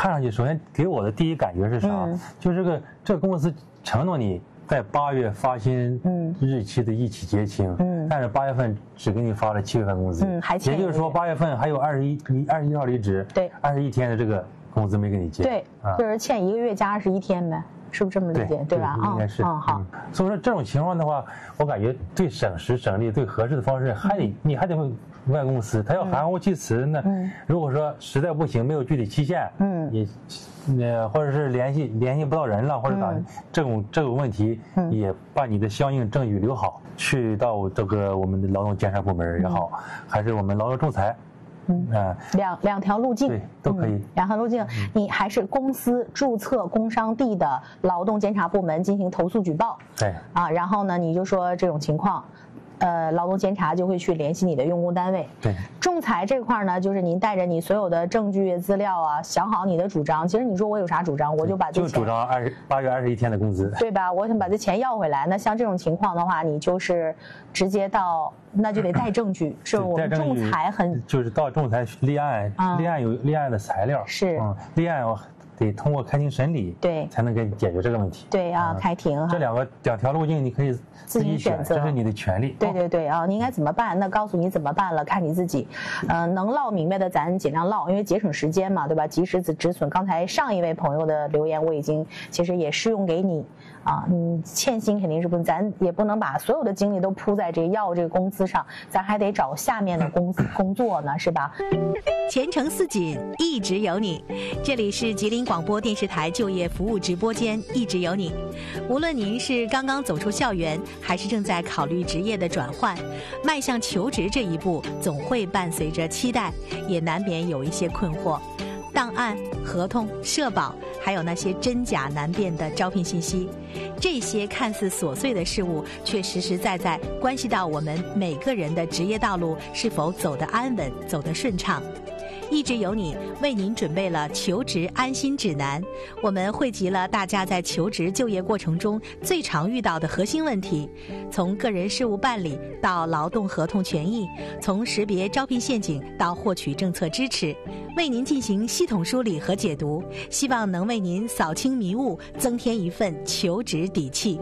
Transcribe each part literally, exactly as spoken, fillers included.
看上去，首先给我的第一感觉是啥？嗯、就是这个这个公司承诺你在八月发薪日期的一起结清，嗯，但是八月份只给你发了七月份工资， 嗯，还欠。 也就是说八月份还有二十一你二十一号离职， 对， 二十一天的这个工资没给你结， 对，啊、就是欠一个月加二十一天呗。是不是这么理解？ 对, 对吧？ 应该是。嗯，好。所以说这种情况的话，我感觉最省时省力、最合适的方式，还得、嗯、你还得问外公司，他要含糊其辞呢。嗯。如果说实在不行，没有具体期限，嗯，也，呃，或者是联系联系不到人了，或者咋、嗯、这种这种问题，嗯，也把你的相应证据留好，去到这个我们的劳动监察部门也好，嗯、还是我们劳动仲裁。 嗯，呃、两两条路径， 对，都可以。嗯、 两条路径，嗯、你还是公司注册工商地的劳动监察部门进行投诉举报， 对， 啊，然后呢，你就说这种情况，呃，劳动监察就会去联系你的用工单位。 对， 仲裁这块呢，就是您带着你所有的证据资料啊，想好你的主张。其实你说我有啥主张，我就把这就主张二十八月二十一天的工资， 对吧？我想把这钱要回来。那像这种情况的话，你就是直接到。那就得带证据，是我们仲裁很就是到仲裁立案，嗯、立案有立案的材料， 是， 嗯，立案我得通过开庭审理， 对， 才能给你解决这个问题。 对啊，嗯、开庭。 这两个两条路径你可以自己选，这是你的权利。 对对对啊，你应该怎么办？那告诉你怎么办了，看你自己。嗯、呃，能唠明白的咱尽量唠，因为节省时间嘛，对吧？及时止损。刚才上一位朋友的留言我已经其实也适用给你。啊，你欠薪肯定是不，咱也不能把所有的精力都扑在这个要这个工资上，咱还得找下面的工工作呢，是吧？ 前程似锦，一直有你。这里是吉林广播电视台就业服务直播间，一直有你。无论您是刚刚走出校园，还是正在考虑职业的转换，迈向求职这一步，总会伴随着期待，也难免有一些困惑。档案、合同、社保，还有那些真假难辨的招聘信息，这些看似琐碎的事物，却实实在在关系到我们每个人的职业道路是否走得安稳、走得顺畅。一直有你为您准备了求职安心指南，我们汇集了大家在求职就业过程中最常遇到的核心问题，从个人事务办理到劳动合同权益，从识别招聘陷阱到获取政策支持，为您进行系统梳理和解读，希望能为您扫清迷雾，增添一份求职底气。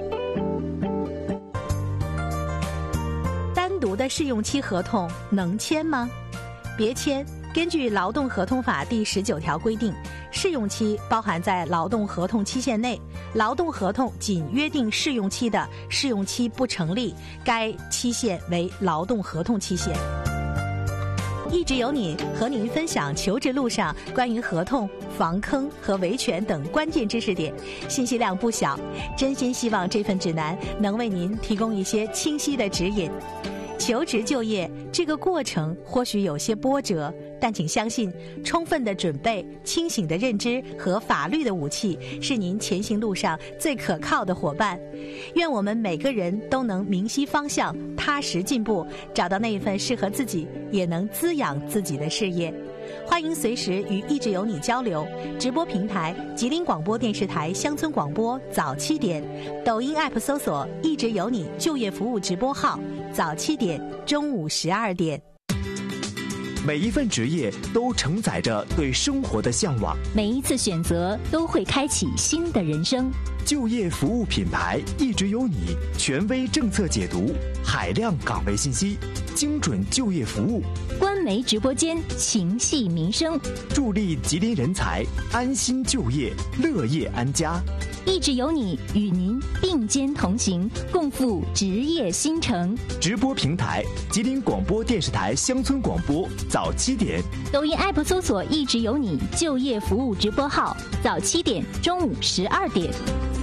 单独的试用期合同能签吗？别签。根据《劳动合同法》第十九条规定，试用期包含在劳动合同期限内，劳动合同仅约定试用期的，试用期不成立，该期限为劳动合同期限。一直有你和您分享求职路上关于合同、防坑和维权等关键知识点，信息量不小，真心希望这份指南能为您提供一些清晰的指引。求职就业这个过程或许有些波折，但请相信，充分的准备、清醒的认知和法律的武器是您前行路上最可靠的伙伴。愿我们每个人都能明晰方向，踏实进步，找到那一份适合自己也能滋养自己的事业。欢迎随时与一直有你交流，直播平台吉林广播电视台乡村广播早七点，抖音 app 搜索一直有你就业服务直播号，早七点中午十二点。 每一份职业都承载着对生活的向往， 每一次选择都会开启新的人生。 就业服务品牌一直有你，权威政策解读，海量岗位信息，精准就业服务， 官媒直播间情系民生， 助力吉林人才安心就业，乐业安家。 一直有你与您并肩同行，共赴职业新城。 直播平台吉林广播电视台乡村广播早七点， 抖音 app 搜索一直有你就业服务直播号，早七点中午十二点。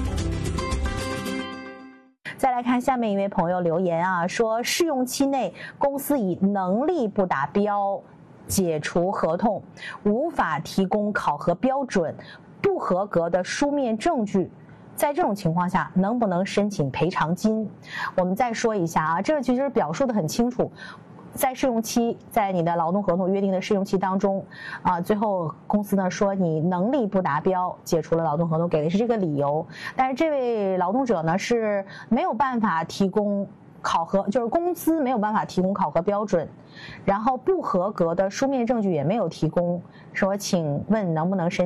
再来看下面一位朋友留言啊，说试用期内公司以能力不达标解除合同，无法提供考核标准不合格的书面证据，在这种情况下能不能申请赔偿金？我们再说一下啊，这个其实表述的很清楚，在试用期，在你的劳动合同约定的试用期当中啊，最后公司呢说你能力不达标，解除了劳动合同，给的是这个理由。但是这位劳动者呢是没有办法提供考核，就是公司没有办法提供考核标准，然后不合格的书面证据也没有提供，说请问能不能申请